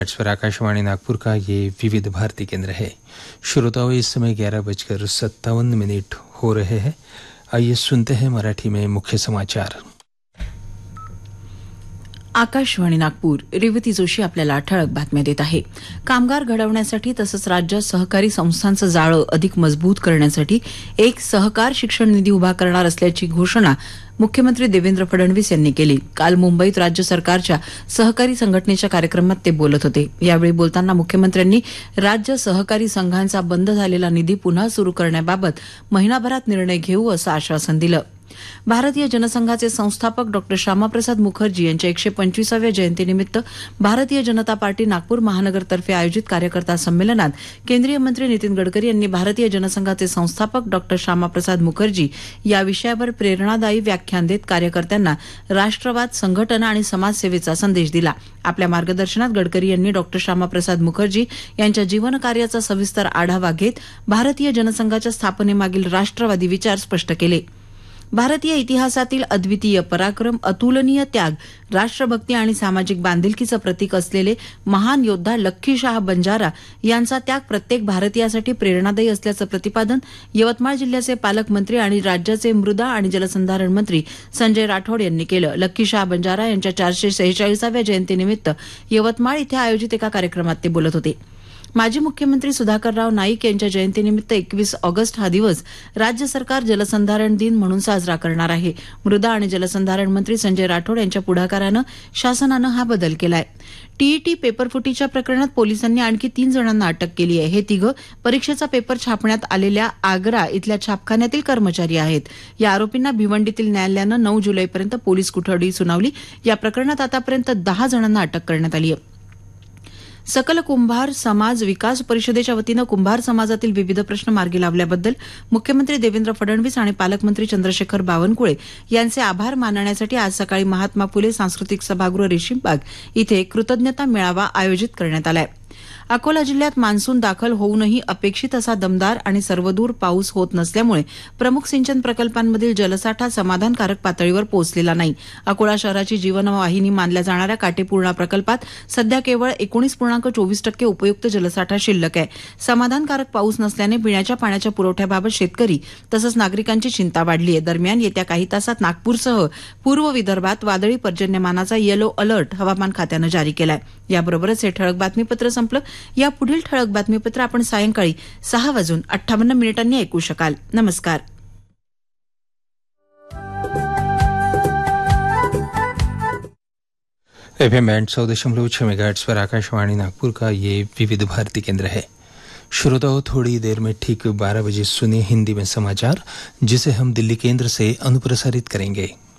इस पर आकाशवाणी नागपुर का ये विविध भारती केंद्र है। श्रोताओं, इस समय 11:57 हो रहे हैं। आइए सुनते हैं मराठी में मुख्य समाचार। आकाशवाणी नागपूर, रेवती जोशी आपल्याला ठळक बातम्या देत आहे। कामगार घडवण्यासाठी तसंच राज्यात सहकारी संस्थांचं जाळं अधिक मजबूत करण्यासाठी एक सहकार शिक्षण निधी उभा करणार असल्याची घोषणा मुख्यमंत्री देवेंद्र फडणवीस यांनी केली। काल मुंबईत राज्य सरकारच्या सहकारी संघटनेच्या कार्यक्रमात ते बोलत होते। यावेळी बोलताना मुख्यमंत्र्यांनी राज्य सहकारी संघांचा बंद झालेला निधी पुन्हा सुरू करण्याबाबत महिनाभरात निर्णय घेऊ असं आश्वासन दिलं। भारतीय जनसंघाचे संस्थापक डॉ. श्यामाप्रसाद मुखर्जी यांच्या 125व्या जयंतीनिमित्त भारतीय जनता पार्टी नागपूर महानगरतर्फे आयोजित कार्यकर्ता संमेलनात केंद्रीय मंत्री नितीन गडकरी यांनी भारतीय जनसंघाचे संस्थापक डॉ. श्यामाप्रसाद मुखर्जी या विषयावर प्रेरणादायी व्याख्यान देत कार्यकर्त्यांना राष्ट्रवाद, संघटना आणि समाजसेवेचा संदेश दिला। आपल्या मार्गदर्शनात गडकरी यांनी डॉ. श्यामाप्रसाद मुखर्जी यांच्या जीवनकार्याचा सविस्तर आढावा घेत भारतीय जनसंघाच्या स्थापनेमागील राष्ट्रवादी विचार स्पष्ट केले। भारतीय इतिहासातील अद्वितीय पराक्रम, अतुलनीय त्याग, राष्ट्रभक्ती आणि सामाजिक बांधिलकीचं प्रतीक असलेले महान योद्धा लक्खीशाह बंजारा यांचा त्याग प्रत्येक भारतीयासाठी प्रेरणादायी असल्याचं प्रतिपादन यवतमाळ जिल्ह्याचे पालकमंत्री आणि राज्याचे मृदा आणि जलसंधारण मंत्री संजय राठोड यांनी केलं। लक्खीशाह बंजारा यांच्या 446व्या जयंतीनिमित्त यवतमाळ इथे आयोजित एका कार्यक्रमात ते बोलत होते। माजी मुख्यमंत्री सुधाकरराव नाईक यांच्या जयंतीनिमित्त 21 ऑगस्ट हा दिवस राज्य सरकार जलसंधारण दिन म्हणून साजरा करणार आहे। मृदा आणि जलसंधारण मंत्री संजय राठोड यांच्या पुढाकारानं शासनानं हा बदल केलाय। टीईटी पेपरफुटीच्या प्रकरणात पोलिसांनी आणखी 3 जणांना अटक केली आहे। हे तिघं परीक्षेचा पेपर छापण्यात आलेल्या आग्रा इथल्या छापखान्यातील कर्मचारी आहेत। या आरोपींना भिवंडीतील न्यायालयानं 9 जुलैपर्यंत पोलीस कोठडी सुनावली। या प्रकरणात आतापर्यंत 10 जणांना अटक करण्यात आली आहे। सकल कुंभार समाज विकास परिषदेच्या वतीनं कुंभार समाजातील विविध प्रश्न मार्गी लावल्याबद्दल मुख्यमंत्री देवेंद्र फडणवीस आणि पालकमंत्री चंद्रशेखर बावनकुळे यांचे आभार मानण्यासाठी आज सकाळी महात्मा फुले सांस्कृतिक सभागृह रेशीमबाग इथे कृतज्ञता मेळावा आयोजित करण्यात आला आहे। अकोला जिल्ह्यात मान्सून दाखल होऊनही अपेक्षित असा दमदार आणि सर्वदूर पाऊस होत नसल्यामुळे प्रमुख सिंचन प्रकल्पांमधील जलसाठा समाधानकारक पातळीवर पोहोचलेला नाही। अकोला शहराची जीवनवाहिनी मानल्या जाणाऱ्या काटेपूर्णा प्रकल्पात सध्या केवळ 19.24% उपयुक्त जलसाठा शिल्लक आहे। समाधानकारक पाऊस नसल्याने पिण्याच्या पाण्याच्या पुरवठ्याबाबत शेतकरी तसंच नागरिकांची चिंता वाढली आहे। दरम्यान येत्या काही तासात नागपूरसह पूर्व विदर्भात वादळी पर्जन्यमानाचा येलो अलर्ट हवामान खात्यानं जारी केलाय। याबरोबरच हे ठळक बातमीपत्र संपलं। या पुढील ठळक बातमीपत्र आपण सायंकाळी 6:58 ऐकू शकाल। नमस्कार। FM 100.6 मेगाहर्ट्ज पर आकाशवाणी नागपुर का ये विविध भारती केंद्र है। श्रोताओं, थोड़ी देर में ठीक 12 बजे सुनिए हिंदी में समाचार, जिसे हम दिल्ली केंद्र से अनुप्रसारित करेंगे।